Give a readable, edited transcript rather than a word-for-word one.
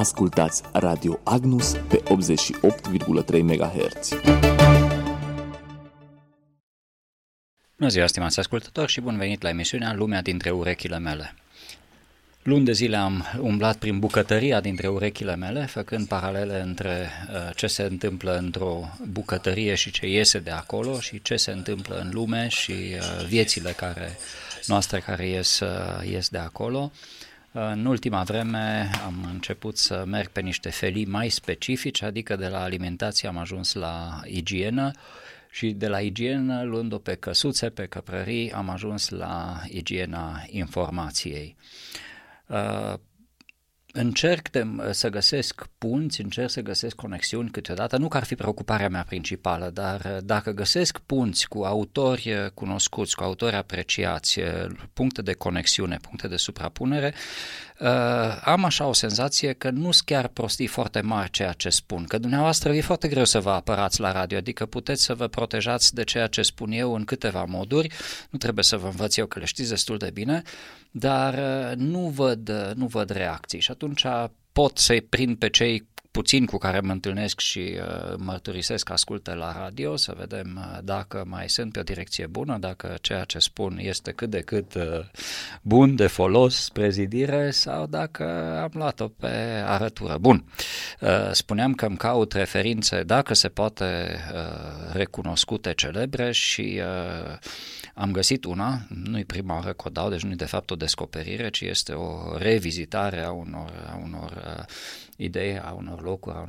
Ascultați Radio Agnus pe 88,3 MHz. Bună ziua, stimați ascultători, și bun venit la emisiunea Lumea dintre urechile mele. Luni de zile am umblat prin bucătăria dintre urechile mele, făcând paralele între ce se întâmplă într-o bucătărie și ce iese de acolo și ce se întâmplă în lume și viețile noastre care ies de acolo. În ultima vreme am început să merg pe niște felii mai specifice, adică de la alimentație am ajuns la igienă și de la igienă, luând-o pe căsuțe, pe căprării, am ajuns la igiena informației. Încerc să găsesc punți, încerc să găsesc conexiuni câteodată, nu că ar fi preocuparea mea principală, dar dacă găsesc punți cu autori cunoscuți, cu autori apreciați, puncte de conexiune, puncte de suprapunere, am așa o senzație că nu sunt chiar prostii foarte mari ceea ce spun, că dumneavoastră e foarte greu să vă apărați la radio, adică puteți să vă protejați de ceea ce spun eu în câteva moduri, nu trebuie să vă învăț eu că le știți destul de bine, dar nu văd reacții și atunci pot să-i prind pe cei puțini cu care mă întâlnesc și mărturisesc că ascultă la radio, să vedem dacă mai sunt pe o direcție bună, dacă ceea ce spun este cât de cât bun, de folos spre zidire, sau dacă am luat-o pe arătură. Bun, spuneam că îmi caut referințe, dacă se poate, recunoscute, celebre și am găsit una, nu-i prima oară că o dau, deci nu-i de fapt o descoperire, ci este o revizitare a unor idei, a unor locuri, a